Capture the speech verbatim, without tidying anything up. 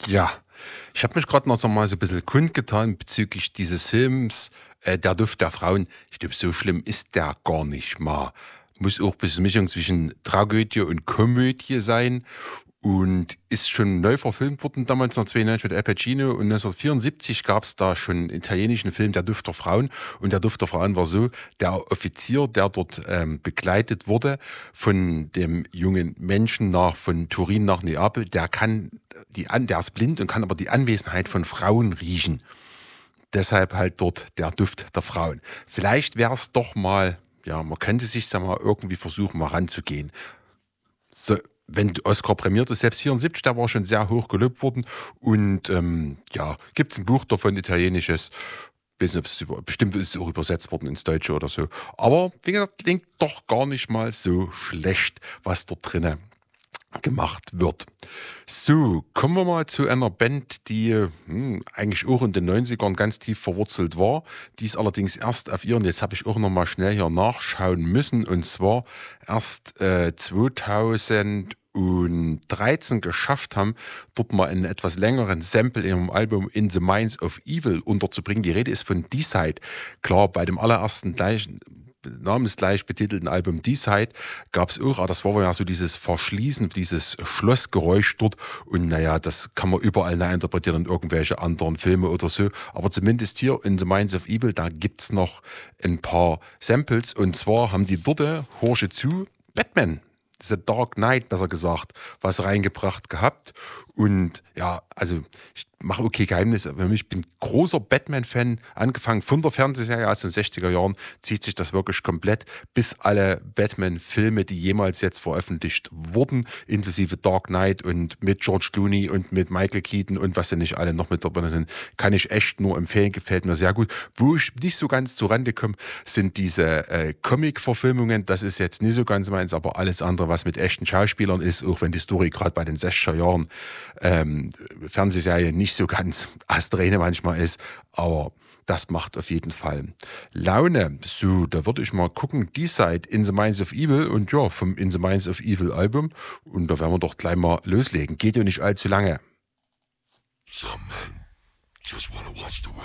Ja, ich habe mich gerade noch so mal so ein bisschen kundgetan bezüglich dieses Films, äh, Der Duft der Frauen. Ich glaube, so schlimm ist der gar nicht mal. Muss auch ein bisschen Mischung zwischen Tragödie und Komödie sein und ist schon neu verfilmt worden, damals neunzehnhundertzweiundneunzig mit Al Pacino, und neunzehnhundertvierundsiebzig gab es da schon einen italienischen Film, Der Duft der Frauen. Und Der Duft der Frauen war so: der Offizier, der dort ähm, begleitet wurde von dem jungen Menschen nach von Turin nach Neapel, der kann die an, der ist blind und kann aber die Anwesenheit von Frauen riechen. Deshalb halt dort der Duft der Frauen. Vielleicht wäre es doch mal, ja, man könnte sich da mal irgendwie versuchen, mal ranzugehen. So, wenn Oscar prämiert ist, selbst vierundsiebzig, der war schon sehr hoch gelobt worden. Und ähm, ja, gibt es ein Buch davon, italienisches. Ich weiß nicht, ob es über, bestimmt ist es auch übersetzt worden ins Deutsche oder so. Aber wie gesagt, klingt doch gar nicht mal so schlecht, was dort drinnen gemacht wird. So, kommen wir mal zu einer Band, die hm, eigentlich auch in den neunzigern ganz tief verwurzelt war. Die ist allerdings erst auf ihren, jetzt habe ich auch noch mal schnell hier nachschauen müssen, und zwar erst äh, zweitausenddreizehn geschafft haben, dort mal einen etwas längeren Sample in ihrem Album In the Minds of Evil unterzubringen. Die Rede ist von D-Side. Klar, bei dem allerersten gleichen namensgleich betitelten Album D-Side gab es auch, aber das war ja so dieses Verschließen, dieses Schlossgeräusch dort, und naja, das kann man überall neu interpretieren in irgendwelche anderen Filme oder so, aber zumindest hier in The Minds of Evil, da gibt es noch ein paar Samples, und zwar haben die dort, horche zu, Batman, The Dark Knight, besser gesagt, was reingebracht gehabt. Und ja, also ich mache okay Geheimnis, aber ich bin großer Batman-Fan, angefangen von der Fernsehserie aus den sechziger Jahren, zieht sich das wirklich komplett, bis alle Batman-Filme, die jemals jetzt veröffentlicht wurden, inklusive Dark Knight und mit George Clooney und mit Michael Keaton und was sie nicht alle noch mit dabei sind, kann ich echt nur empfehlen, gefällt mir sehr gut. Wo ich nicht so ganz zu Rande komme, sind diese äh, Comic-Verfilmungen, das ist jetzt nicht so ganz meins, aber alles andere, was mit echten Schauspielern ist, auch wenn die Story gerade bei den sechziger Jahren ähm, Fernsehserie nicht so ganz astreine manchmal ist, aber das macht auf jeden Fall Laune. So, da würde ich mal gucken, D-Side, In the Minds of Evil, und ja, vom In the Minds of Evil Album, und da werden wir doch gleich mal loslegen. Geht ja nicht allzu lange. Some men just want to watch the world